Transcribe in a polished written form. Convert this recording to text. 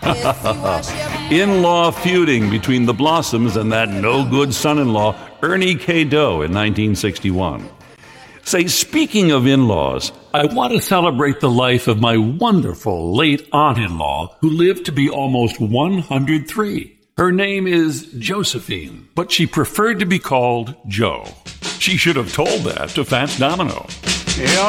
In-law feuding between the Blossoms and that no-good son-in-law, Ernie K. Doe, in 1961. Say, speaking of in-laws, I want to celebrate the life of my wonderful late aunt-in-law who lived to be almost 103. Her name is Josephine, but she preferred to be called Jo. She should have told that to Fats Domino. Yeah.